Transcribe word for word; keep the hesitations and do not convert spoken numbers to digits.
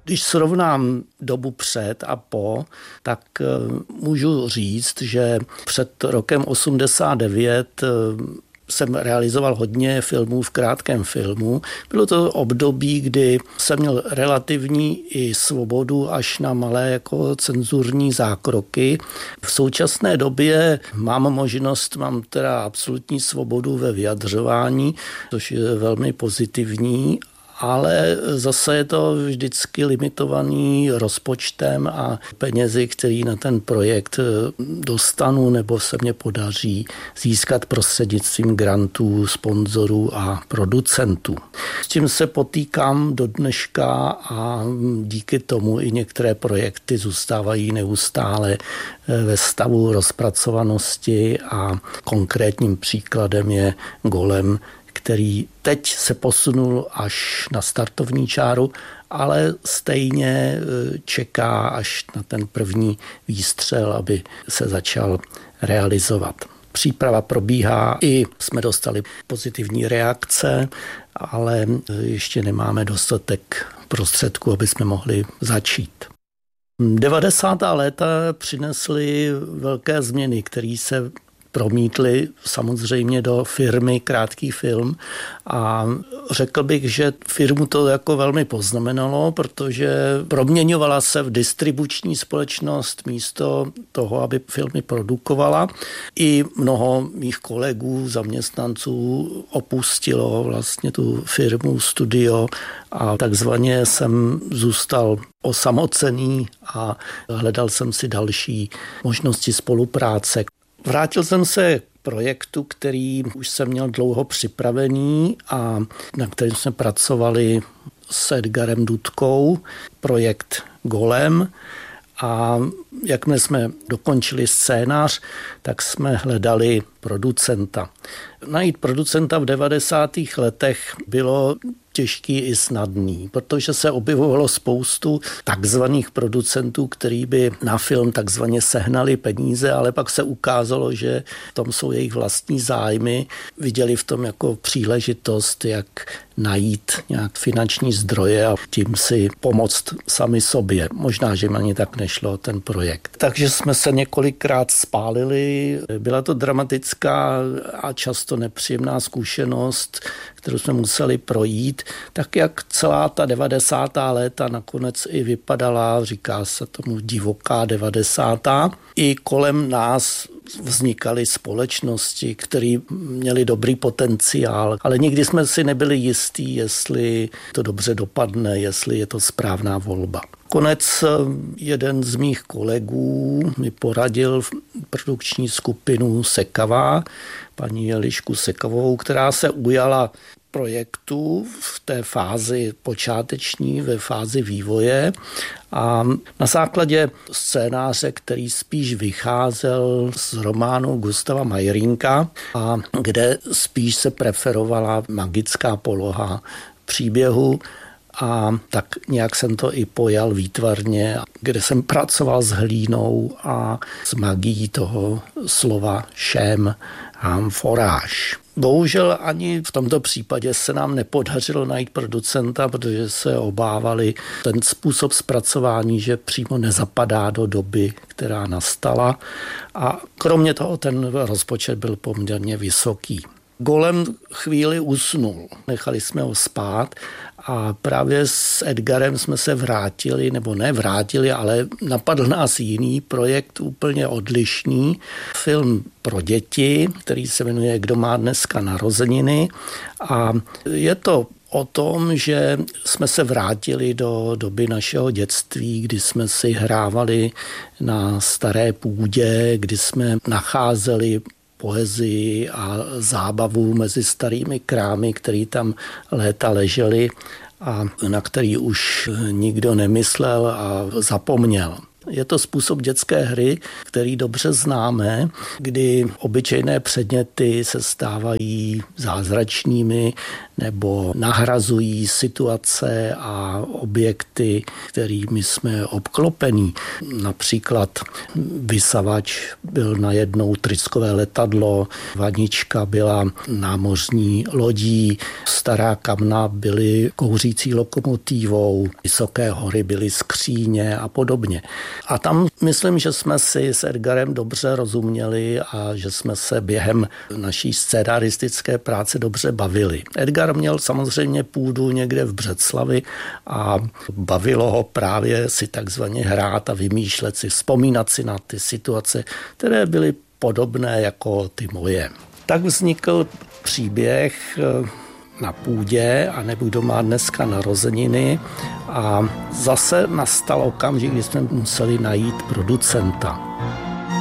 Když srovnám dobu před a po, tak můžu říct, že před rokem osmdesát devět jsem realizoval hodně filmů v krátkém filmu. Bylo to období, kdy jsem měl relativní i svobodu až na malé jako cenzurní zákroky. V současné době mám možnost, mám teda absolutní svobodu ve vyjadřování, což je velmi pozitivní, ale zase je to vždycky limitovaný rozpočtem a penězi, který na ten projekt dostanu nebo se mě podaří získat prostřednictvím grantů, sponzorů a producentů. S tím se potýkám do dneška a díky tomu i některé projekty zůstávají neustále ve stavu rozpracovanosti a konkrétním příkladem je Golem, který teď se posunul až na startovní čáru, ale stejně čeká až na ten první výstřel, aby se začal realizovat. Příprava probíhá, i jsme dostali pozitivní reakce, ale ještě nemáme dostatek prostředků, aby jsme mohli začít. devadesátá léta přinesly velké změny, které se promítli samozřejmě do firmy Krátký film a řekl bych, že firmu to jako velmi poznamenalo, protože proměňovala se v distribuční společnost místo toho, aby filmy produkovala. I mnoho mých kolegů, zaměstnanců opustilo vlastně tu firmu, studio a takzvaně jsem zůstal osamocený a hledal jsem si další možnosti spolupráce. Vrátil jsem se k projektu, který už jsem měl dlouho připravený a na kterém jsme pracovali s Edgarem Dudkou, projekt Golem. A jakmile jsme dokončili scénář, tak jsme hledali producenta. Najít producenta v devadesátých letech bylo těžký i snadný, protože se objevovalo spoustu takzvaných producentů, který by na film takzvaně sehnali peníze, ale pak se ukázalo, že v tom jsou jejich vlastní zájmy. Viděli v tom jako příležitost, jak najít nějak finanční zdroje a tím si pomoct sami sobě. Možná, že ani tak nešlo ten projekt. Takže jsme se několikrát spálili. Byla to dramatická a často nepříjemná zkušenost, kterou jsme museli projít, tak jak celá ta devadesátá léta nakonec i vypadala, říká se tomu divoká devadesátá. I kolem nás vznikaly společnosti, které měly dobrý potenciál, ale nikdy jsme si nebyli jistí, jestli to dobře dopadne, jestli je to správná volba. Konec jeden z mých kolegů mi poradil produkční skupinu Sekava, paní Elišku Sekavou, která se ujala projektu v té fázi počáteční, ve fázi vývoje a na základě scénáře, který spíš vycházel z románu Gustava Mayrinka a kde spíš se preferovala magická poloha příběhu, a tak nějak jsem to i pojal výtvarně, kde jsem pracoval s hlínou a s magií toho slova šém a foráž. Bohužel ani v tomto případě se nám nepodařilo najít producenta, protože se obávali ten způsob zpracování, že přímo nezapadá do doby, která nastala. A kromě toho ten rozpočet byl poměrně vysoký. Golem chvíli usnul, nechali jsme ho spát a právě s Edgarem jsme se vrátili, nebo ne vrátili, ale napadl nás jiný projekt úplně odlišný. Film pro děti, který se jmenuje Kdo má dneska narozeniny a je to o tom, že jsme se vrátili do doby našeho dětství, kdy jsme si hrávali na staré půdě, kdy jsme nacházeli poezii a zábavu mezi starými krámy, které tam léta ležely a na který už nikdo nemyslel a zapomněl. Je to způsob dětské hry, který dobře známe, kdy obyčejné předměty se stávají zázračnými nebo nahrazují situace a objekty, kterými jsme obklopení. Například vysavač byl najednou tryskové letadlo, vanička byla námořní lodí, Stará Kamna byly kouřící lokomotivou, Vysoké hory byly skříně a podobně. A tam myslím, že jsme si s Edgarem dobře rozuměli a že jsme se během naší scénaristické práce dobře bavili. Edgar měl samozřejmě půdu někde v Břeclavi a bavilo ho právě si takzvaně hrát a vymýšlet si, vzpomínat si na ty situace, které byly podobné jako ty moje. Tak vznikl příběh Na půdě a nebo kdo má dneska narozeniny a zase nastal okamžik, kdy jsme museli najít producenta.